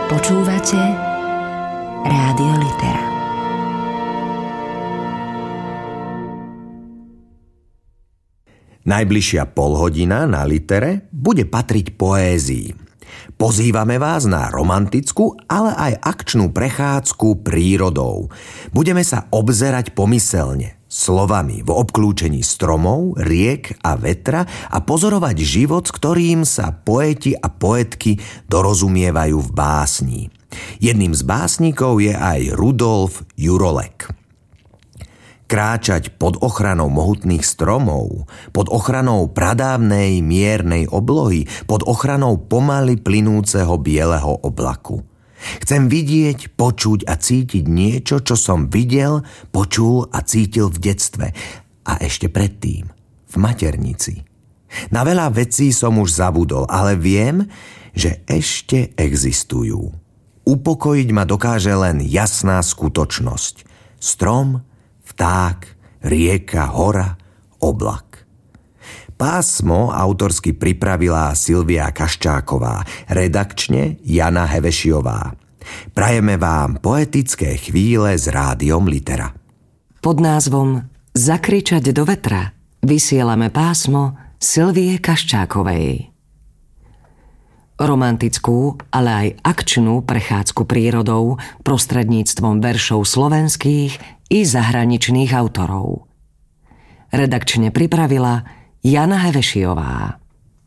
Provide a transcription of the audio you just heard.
Počúvate Rádio Litera. Najbližšia polhodina na Litere bude patriť poézii. Pozývame vás na romantickú, ale aj akčnú prechádzku prírodou. Budeme sa obzerať pomyselne, slovami v obklúčení stromov, riek a vetra a pozorovať život, s ktorým sa poeti a poetky dorozumievajú v básni. Jedným z básnikov je aj Rudolf Jurolek. Kráčať pod ochranou mohutných stromov, pod ochranou pradávnej miernej oblohy, pod ochranou pomaly plynúceho bieleho oblaku. Chcem vidieť, počuť a cítiť niečo, čo som videl, počul a cítil v detstve a ešte predtým, v maternici. Na veľa vecí som už zabudol, ale viem, že ešte existujú. Upokojiť ma dokáže len jasná skutočnosť. Strom, vták, rieka, hora, oblak. Pásmo autorsky pripravila Silvia Kaščáková, redakčne Jana Hevešiová. Prajeme vám poetické chvíle s Rádiom Litera. Pod názvom Zakričať do vetra vysielame pásmo Silvie Kaščákovej. Romantickú, ale aj akčnú prechádzku prírodou prostredníctvom veršov slovenských i zahraničných autorov. Redakčne pripravila Jana Hevešiová.